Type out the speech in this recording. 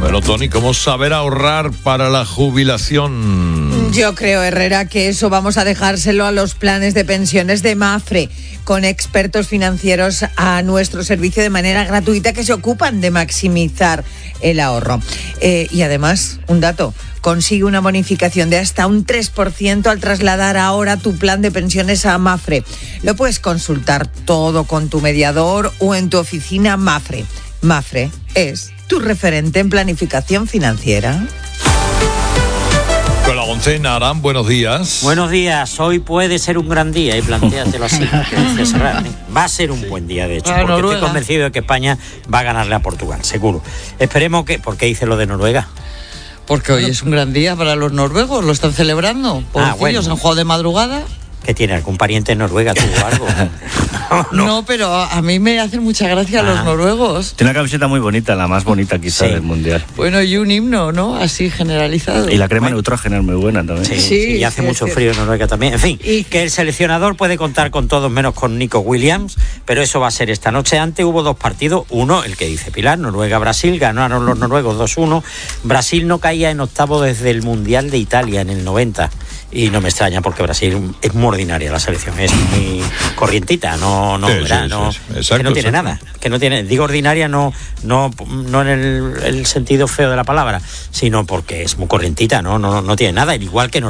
Bueno, Tony, ¿cómo saber ahorrar para la jubilación? Yo creo, Herrera, que eso vamos a dejárselo a los planes de pensiones de Mapfre, con expertos financieros a nuestro servicio de manera gratuita que se ocupan de maximizar el ahorro. Y además, un dato, consigue una bonificación de hasta un 3% al trasladar ahora tu plan de pensiones a Mapfre. Lo puedes consultar todo con tu mediador o en tu oficina Mapfre. Mapfre es tu referente en planificación financiera. Con la Gonzena, Arán, buenos días. Buenos días, hoy puede ser un gran día y plantéatelo así. Va a ser un buen día, de hecho, porque Noruega. estoy convencido de que España va a ganarle a Portugal, seguro. Esperemos que... ¿Por qué dice lo de Noruega? Porque hoy es un gran día para los noruegos, lo están celebrando. Pobrecillos, han jugado de madrugada. ¿Que tiene algún pariente en Noruega, tú o algo? No, pero a mí me hacen mucha gracia los noruegos. Tiene una camiseta muy bonita, la más bonita quizá del Mundial. Bueno, y un himno, ¿no? Así generalizado. Y la crema neutrógena es muy buena también. Sí, y hace mucho frío en Noruega también. En fin, que el seleccionador puede contar con todos menos con Nico Williams, pero eso va a ser esta noche. Antes hubo dos partidos, uno, el que dice Pilar, Noruega-Brasil, ganaron los noruegos 2-1. Brasil no caía en octavo desde el Mundial de Italia en el 90. Y no me extraña porque Brasil es muy ordinaria la selección, es muy corrientita, que no tiene nada, que no tiene, digo ordinaria no en el sentido feo de la palabra, sino porque es muy corrientita, no tiene nada, igual que